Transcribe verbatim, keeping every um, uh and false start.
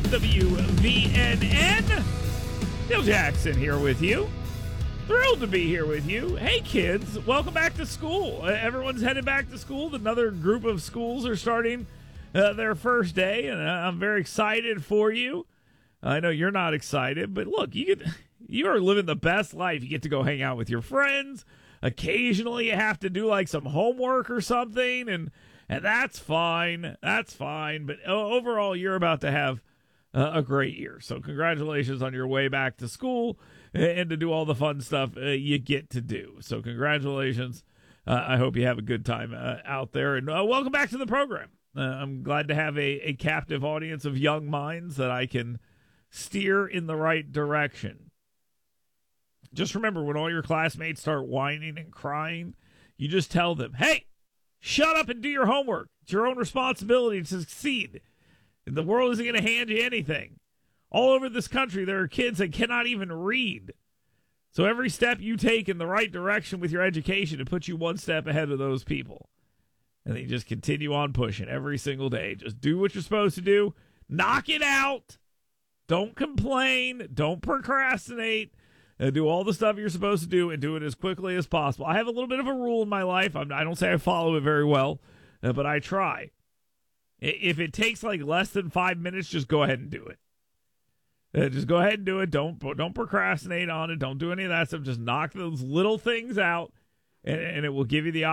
W V N N. Neil Jackson here with you. Thrilled to be here with you. Hey, kids, welcome back to school. Uh, everyone's headed back to school. Another group of schools are starting uh, their first day, and uh, I'm very excited for you. I know you're not excited, but look, you get, you are living the best life. You get to go hang out with your friends. Occasionally, you have to do like some homework or something, and and that's fine. That's fine. But overall, you're about to have uh, a great year. So congratulations on your way back to school and to do all the fun stuff uh, you get to do. So congratulations. Uh, I hope you have a good time uh, out there. And uh, welcome back to the program. Uh, I'm glad to have a, a captive audience of young minds that I can steer in the right direction. Just remember, when all your classmates start whining and crying, you just tell them, hey, shut up and do your homework. It's your own responsibility to succeed. The world isn't going to hand you anything. All over this country, there are kids that cannot even read. So every step you take in the right direction with your education, it puts you one step ahead of those people. And then you just continue on pushing every single day. Just do what you're supposed to do. Knock it out. Don't complain. Don't procrastinate. Uh, do all the stuff you're supposed to do and do it as quickly as possible. I have a little bit of a rule in my life. I'm, I don't say I follow it very well, uh, but I try. If it takes like less than five minutes, just go ahead and do it. Uh, just go ahead and do it. Don't don't procrastinate on it. Don't do any of that stuff. Just knock those little things out, and, and it will give you the